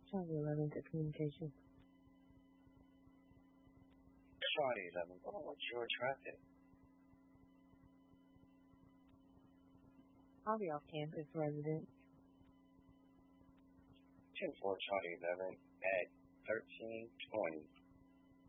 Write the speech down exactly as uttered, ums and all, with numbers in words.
Charlie eleven to communication. Charlie eleven, oh, what's your traffic? I'll be off campus, residents. ten four Charlie eleven at thirteen twenty.